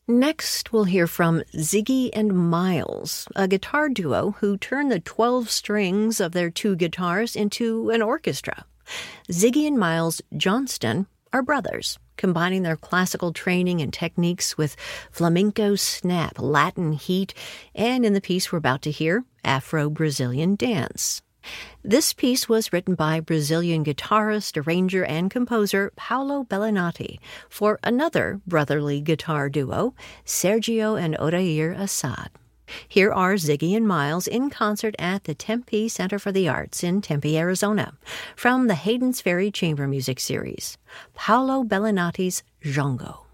Next, we'll hear from Ziggy and Miles, a guitar duo who turned the 12 strings of their two guitars into an orchestra. Ziggy and Miles Johnston are brothers, combining their classical training and techniques with flamenco snap, Latin heat, and in the piece we're about to hear, Afro-Brazilian dance. This piece was written by Brazilian guitarist, arranger, and composer Paulo Bellinati for another brotherly guitar duo, Sergio and Odair Assad. Here are Ziggy and Miles in concert at the Tempe Center for the Arts in Tempe, Arizona, from the Hayden's Ferry Chamber Music Series, Paulo Bellinati's Jongo.